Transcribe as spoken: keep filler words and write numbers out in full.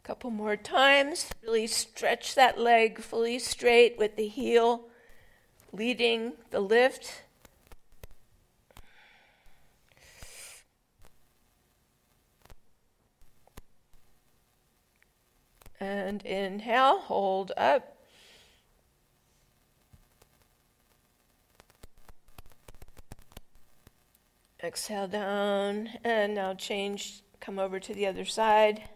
Couple more times. Really stretch that leg fully straight with the heel leading the lift. And inhale, hold up. Exhale down, and now change, come over to the other side.